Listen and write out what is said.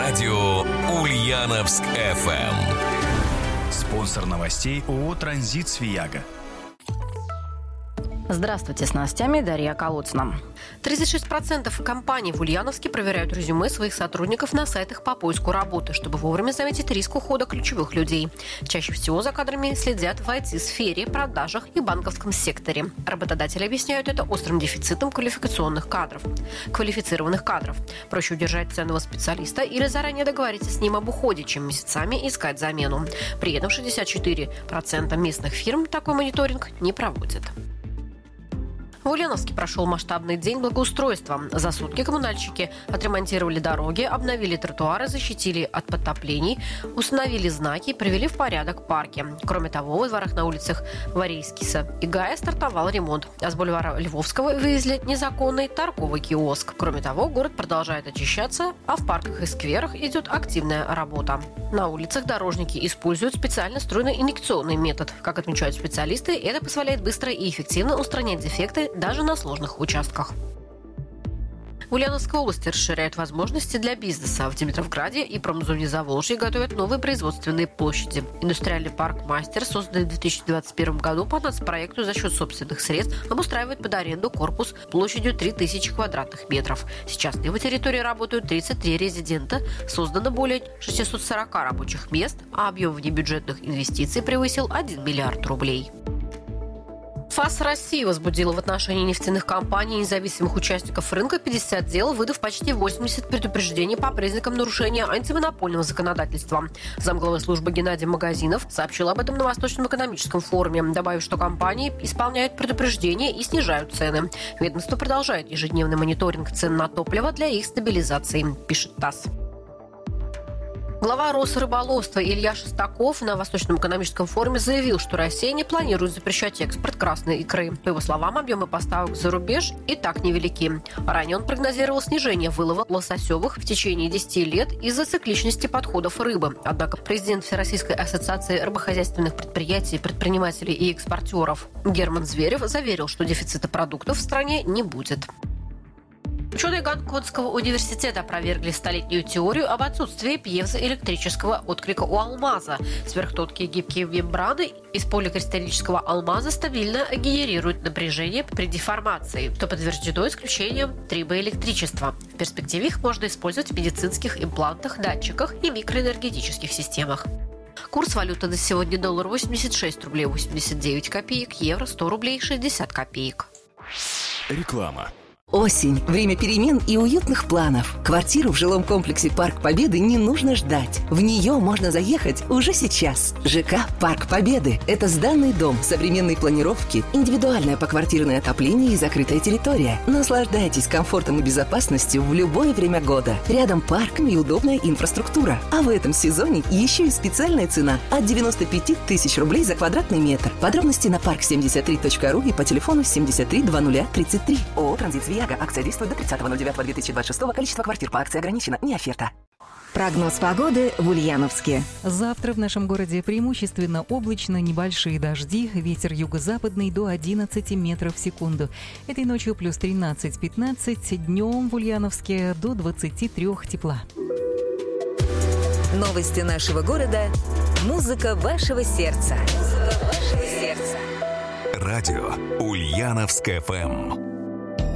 Радио Ульяновск FM. Спонсор новостей ООО «Транзит Свияга». Здравствуйте, с новостями Дарья Колодцина. 36% компаний в Ульяновске проверяют резюме своих сотрудников на сайтах по поиску работы, чтобы вовремя заметить риск ухода ключевых людей. Чаще всего за кадрами следят в IT-сфере, продажах и банковском секторе. Работодатели объясняют это острым дефицитом квалифицированных кадров. Проще удержать ценного специалиста или заранее договориться с ним об уходе, чем месяцами искать замену. При этом 64% местных фирм такой мониторинг не проводят. В Ульяновске прошел масштабный день благоустройства. За сутки коммунальщики отремонтировали дороги, обновили тротуары, защитили от подтоплений, установили знаки и привели в порядок парки. Кроме того, во дворах на улицах Варейскиса и Гая стартовал ремонт. А с бульвара Львовского вывезли незаконный торговый киоск. Кроме того, город продолжает очищаться, а в парках и скверах идет активная работа. На улицах дорожники используют специально струйно-инъекционный метод. Как отмечают специалисты, это позволяет быстро и эффективно устранять дефекты даже на сложных участках. В Ульяновской области расширяют возможности для бизнеса. В Димитровграде и промзоне Заволжья готовят новые производственные площади. Индустриальный парк «Мастер», созданный в 2021 году по нацпроекту за счет собственных средств, обустраивает под аренду корпус площадью 3000 квадратных метров. Сейчас на его территории работают 33 резидента, создано более 640 рабочих мест, а объем внебюджетных инвестиций превысил 1 миллиард рублей. ФАС России возбудила в отношении нефтяных компаний и независимых участников рынка 50 дел, выдав почти 80 предупреждений по признакам нарушения антимонопольного законодательства. Замглавы службы Геннадий Магазинов сообщил об этом на Восточном экономическом форуме, добавив, что компании исполняют предупреждения и снижают цены. Ведомство продолжает ежедневный мониторинг цен на топливо для их стабилизации, пишет ТАСС. Глава Росрыболовства Илья Шестаков на Восточном экономическом форуме заявил, что Россия не планирует запрещать экспорт красной икры. По его словам, объемы поставок за рубеж и так невелики. Ранее он прогнозировал снижение вылова лососевых в течение 10 лет из-за цикличности подходов рыбы. Однако президент Всероссийской ассоциации рыбохозяйственных предприятий, предпринимателей и экспортеров Герман Зверев заверил, что дефицита продуктов в стране не будет. Ученые Гонконгского университета опровергли столетнюю теорию об отсутствии пьезоэлектрического отклика у алмаза. Сверхтонкие гибкие мембраны из поликристаллического алмаза стабильно генерируют напряжение при деформации, что подтверждено исключением трибоэлектричества. В перспективе их можно использовать в медицинских имплантах, датчиках и микроэнергетических системах. Курс валюты на сегодня: доллар 86 рублей 89 копеек, евро 100 рублей 60 копеек. Реклама. Осень. Время перемен и уютных планов. Квартиру в жилом комплексе «Парк Победы» не нужно ждать. В нее можно заехать уже сейчас. ЖК «Парк Победы» – это сданный дом, современной планировки, индивидуальное поквартирное отопление и закрытая территория. Наслаждайтесь комфортом и безопасностью в любое время года. Рядом парк и удобная инфраструктура. А в этом сезоне еще и специальная цена от 95 тысяч рублей за квадратный метр. Подробности на park73.ru и по телефону 73 2033. ООО «Транзит Свияга». Акция действует до 30.09.2026. Количество квартир по акции ограничено, не оферта. Прогноз погоды в Ульяновске. Завтра в нашем городе преимущественно облачно, небольшие дожди, ветер юго-западный до 11 метров в секунду. Этой ночью плюс 13-15, днем в Ульяновске до 23 тепла. Новости нашего города. Музыка вашего сердца. Радио Ульяновск FM.